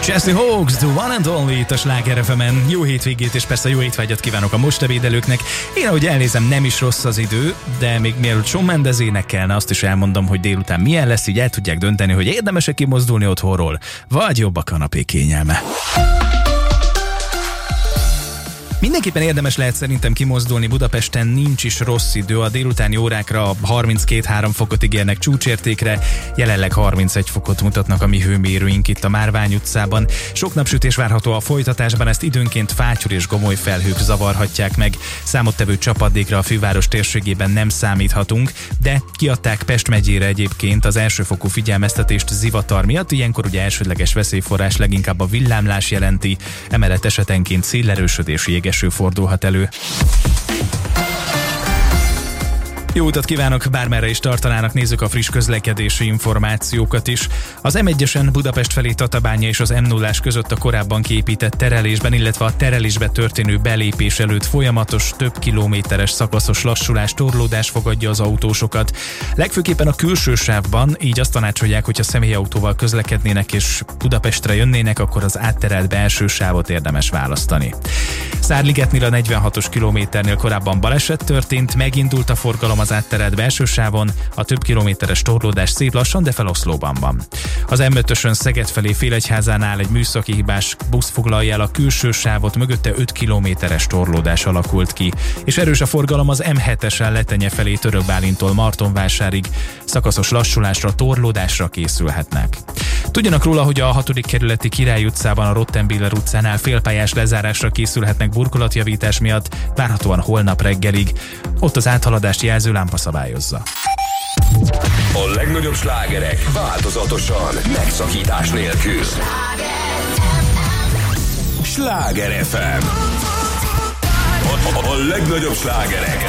Chesney Hawkes, The One and Only itt a Sláger FM-en. Jó hétvégét és persze jó étvágyat kívánok a most ebédelőknek. Én ahogy elnézem, nem is rossz az idő, de még mielőtt Shawn Mendes énekelne, azt is elmondom, hogy délután milyen lesz, így el tudják dönteni, hogy érdemes-e kimozdulni otthonról, vagy jobb a kanapé kényelme. Mindenképpen érdemes lehet szerintem kimozdulni, Budapesten nincs is rossz idő, a délutáni órákra 32-3 fokot ígérnek csúcsértékre, jelenleg 31 fokot mutatnak a mi hőmérőink itt a Márvány utcában. Sok napsütés várható a folytatásban, ezt időnként fátyol és gomoly felhők zavarhatják meg. Számottevő csapadékra a főváros térségében nem számíthatunk, de kiadták Pest megyére egyébként az elsőfokú figyelmeztetést zivatar miatt, ilyenkor ugye elsődleges veszélyforrás leginkább a villámlás jelenti, emellett esetenként szélerősödés, jégeső fordulhat elő. Jó utat kívánok, bármerre is tartanának, nézzük a friss közlekedési információkat is. Az M1-esen Budapest felé Tatabánya és az M0-ás között a korábban kiépített terelésben, illetve a terelésbe történő belépés előtt folyamatos, több kilométeres szakaszos lassulás, torlódás fogadja az autósokat. Legfőképpen a külső sávban, így azt tanácsolják, hogyha személyautóval közlekednének és Budapestre jönnének, akkor az átterelt belső sávot érdemes választani. Szárligetnél a 46-os kilométernél korábban baleset történt, megindult a forgalom az átterelt belső sávon, a több kilométeres torlódás szép lassan, de feloszlóban van. Az M5-ösön Szeged felé Félegyházánál egy műszaki hibás busz foglalja el a külső sávot, mögötte 5 kilométeres torlódás alakult ki, és erős a forgalom az M7-esen Letenye felé Törökbálintól Martonvásárig, szakaszos lassulásra, torlódásra készülhetnek. Tudjanak róla, hogy a 6. kerületi Király utcában a Rottenbiller utcánál félpályás lezárásra készülhetnek burkolatjavítás miatt, várhatóan holnap reggelig. Ott az áthaladást jelző lámpa szabályozza. A legnagyobb slágerek változatosan, megszakítás nélkül. Sláger FM. A legnagyobb slágerek